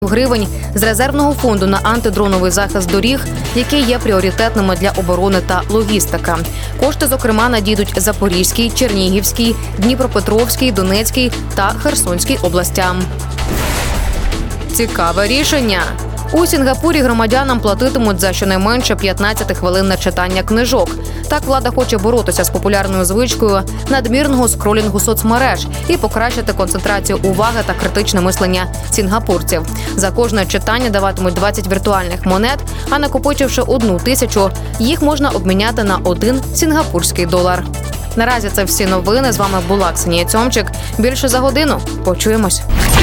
гривень з резервного фонду на антидроновий захист доріг, які є пріоритетними для оборони та логістики. Кошти, зокрема, надійдуть Запорізькій, Чернігівській, Дніпропетровській, Донецькій та Херсонській областям. Цікаве рішення. У Сінгапурі громадянам платитимуть за щонайменше 15 хвилин на читання книжок. Так влада хоче боротися з популярною звичкою надмірного скролінгу соцмереж і покращити концентрацію уваги та критичне мислення сінгапурців. За кожне читання даватимуть 20 віртуальних монет, а накопичивши 1000, їх можна обміняти на 1 сінгапурський долар. Наразі це всі новини. З вами була Ксенія Цьомчик. Більше за годину. Почуємось.